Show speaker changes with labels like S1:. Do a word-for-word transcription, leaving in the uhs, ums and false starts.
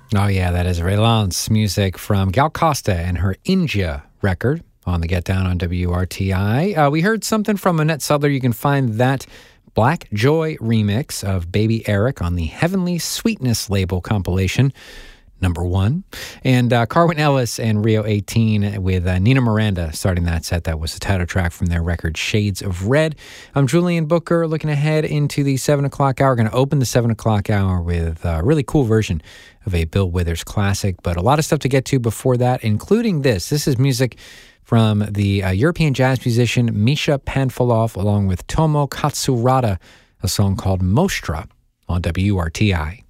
S1: Oh, yeah, that is Relance music from Gal Costa and her India record on the Get Down on W R T I. Uh, we heard something from Annette Sudler. You can find that Black Joy remix of Baby Eric on the Heavenly Sweetness label compilation, number one. And uh, Carwin Ellis and Rio eighteen with uh, Nina Miranda starting that set. That was the title track from their record Shades of Red. I'm Julian Booker, looking ahead into the seven o'clock hour. Going to open the seven o'clock hour with a really cool version of a Bill Withers classic, but a lot of stuff to get to before that, including this. This is music from the uh, European jazz musician Misha Panfilov along with Tomo Katsurada, a song called Mostra on W R T I.